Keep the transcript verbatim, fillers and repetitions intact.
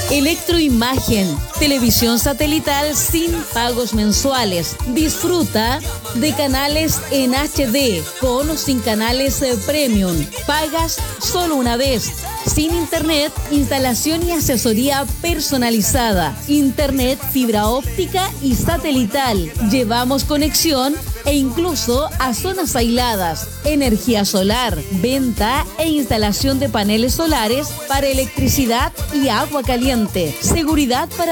Electroimagen, televisión satelital sin pagos mensuales. Disfruta de canales en H D, con o sin canales eh, premium. Pagas solo una vez. Sin internet, instalación y asesoría personalizada. Internet, fibra óptica y satelital. Llevamos conexión e incluso a zonas aisladas. Energía solar, venta e instalación de paneles solares para electricidad y agua caliente. Seguridad para